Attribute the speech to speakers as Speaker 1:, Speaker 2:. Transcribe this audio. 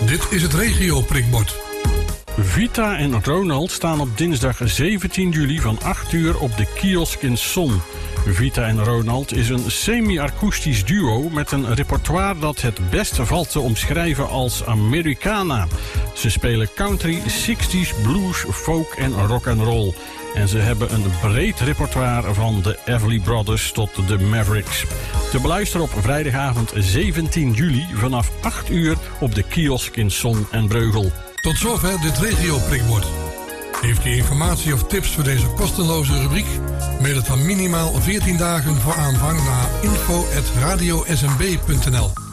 Speaker 1: Dit is het regio-prikbord.
Speaker 2: Vita en Ronald staan op dinsdag 17 juli van 8 uur op de kiosk in Son. Vita en Ronald is een semi-akoestisch duo met een repertoire dat het beste valt te omschrijven als Americana. Ze spelen country, 60s, blues, folk en rock'n'roll. En ze hebben een breed repertoire van de Everly Brothers tot de Mavericks. Te beluisteren op vrijdagavond 17 juli vanaf 8 uur op de kiosk in Son en Breugel.
Speaker 1: Tot zover dit regio-prikbord. Heeft u informatie of tips voor deze kostenloze rubriek? Mail het dan minimaal 14 dagen voor aanvang naar info@radiosmb.nl.